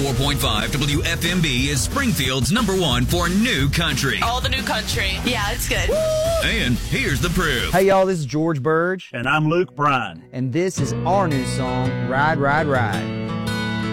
94.5 WFMB is Springfield's #1 for new country. All the new country. Yeah, it's good. And here's the proof. Hey, y'all, this is George Burge. And I'm Luke Bryan. And this is our new song, Ride, Ride, Ride.